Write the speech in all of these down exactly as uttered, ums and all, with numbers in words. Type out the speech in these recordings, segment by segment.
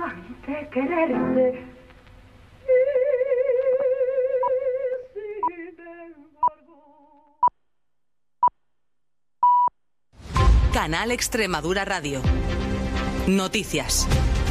de quererte. Canal Extremadura Radio. Noticias.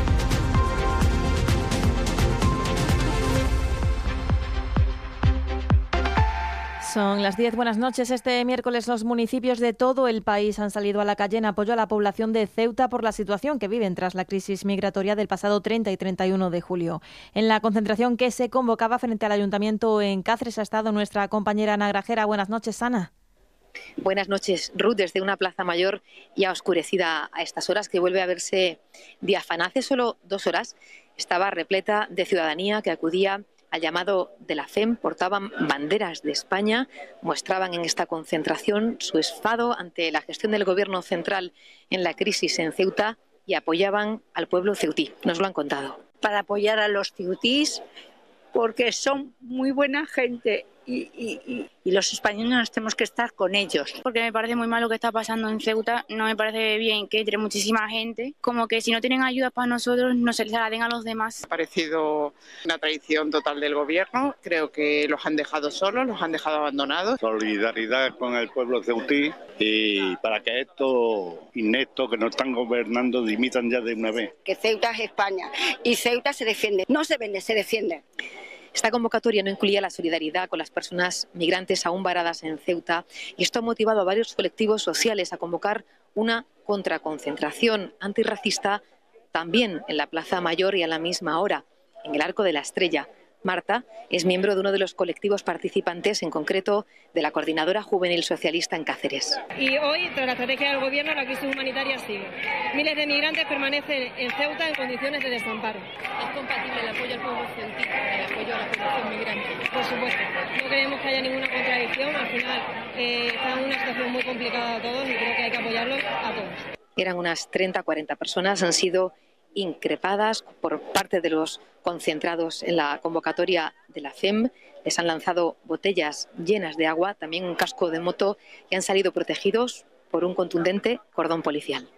Son las diez. Buenas noches. Este miércoles los municipios de todo el país han salido a la calle en apoyo a la población de Ceuta por la situación que viven tras la crisis migratoria del pasado treinta y treinta y uno de julio. En la concentración que se convocaba frente al ayuntamiento en Cáceres ha estado nuestra compañera Ana Grajera. Buenas noches, Ana. Buenas noches, Ruth, desde una plaza mayor ya oscurecida a estas horas, que vuelve a verse diáfana. Hace solo dos horas estaba repleta de ciudadanía que acudía al llamado de la F E M, portaban banderas de España, mostraban en esta concentración su enfado ante la gestión del gobierno central en la crisis en Ceuta y apoyaban al pueblo ceutí. Nos lo han contado. Para apoyar a los ceutís, porque son muy buena gente. Y, y, y, y los españoles nos tenemos que estar con ellos. Porque me parece muy mal lo que está pasando en Ceuta, no me parece bien que entre muchísima gente, como que si no tienen ayuda para nosotros, no se les la den a los demás. Me ha parecido una traición total del gobierno, creo que los han dejado solos, los han dejado abandonados. Solidaridad con el pueblo ceutí y para que estos ineptos que nos están gobernando dimitan ya de una vez. Que Ceuta es España y Ceuta se defiende, no se vende, se defiende. Esta convocatoria no incluía la solidaridad con las personas migrantes aún varadas en Ceuta y esto ha motivado a varios colectivos sociales a convocar una contraconcentración antirracista también en la Plaza Mayor y a la misma hora, en el Arco de la Estrella. Marta es miembro de uno de los colectivos participantes, en concreto de la Coordinadora Juvenil Socialista en Cáceres. Y hoy, tras la estrategia del Gobierno, la crisis humanitaria sigue. Miles de migrantes permanecen en Ceuta en condiciones de desamparo. ¿Es compatible el apoyo al pueblo ceutí con el apoyo a la población migrante? Por supuesto. No creemos que haya ninguna contradicción. Al final, eh, están en una situación muy complicada a todos y creo que hay que apoyarlos a todos. Eran unas treinta a cuarenta personas, han sido increpadas por parte de los concentrados en la convocatoria de la F E M. Les han lanzado botellas llenas de agua, también un casco de moto, y han salido protegidos por un contundente cordón policial.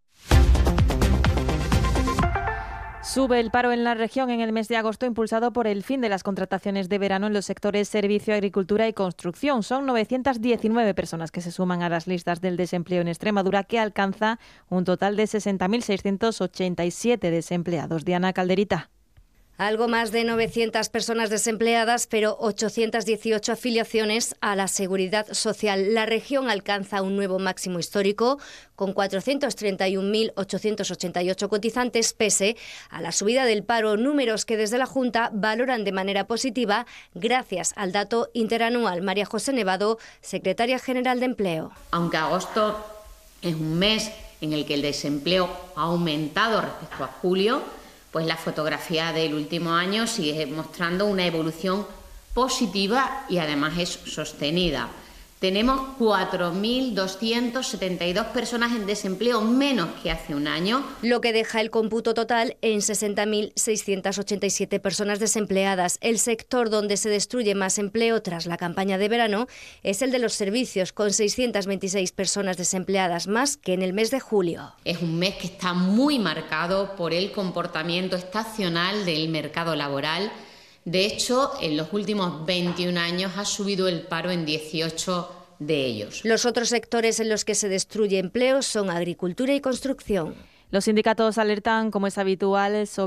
Sube el paro en la región en el mes de agosto, impulsado por el fin de las contrataciones de verano en los sectores servicio, agricultura y construcción. Son novecientas diecinueve personas que se suman a las listas del desempleo en Extremadura, que alcanza un total de sesenta mil seiscientos ochenta y siete desempleados. Diana Calderita. Algo más de novecientas personas desempleadas, pero ochocientas dieciocho afiliaciones a la Seguridad Social. La región alcanza un nuevo máximo histórico, con cuatrocientos treinta y un mil ochocientos ochenta y ocho cotizantes, pese a la subida del paro, números que desde la Junta valoran de manera positiva gracias al dato interanual. María José Nevado, secretaria general de Empleo. Aunque agosto es un mes en el que el desempleo ha aumentado respecto a julio, pues la fotografía del último año sigue mostrando una evolución positiva y además es sostenida. Tenemos cuatro mil doscientas setenta y dos personas en desempleo menos que hace un año. Lo que deja el cómputo total en sesenta mil seiscientas ochenta y siete personas desempleadas. El sector donde se destruye más empleo tras la campaña de verano es el de los servicios, con seiscientas veintiséis personas desempleadas más que en el mes de julio. Es un mes que está muy marcado por el comportamiento estacional del mercado laboral. De hecho, en los últimos veintiún años ha subido el paro en dieciocho de ellos. Los otros sectores en los que se destruye empleo son agricultura y construcción. Los sindicatos alertan, como es habitual, sobre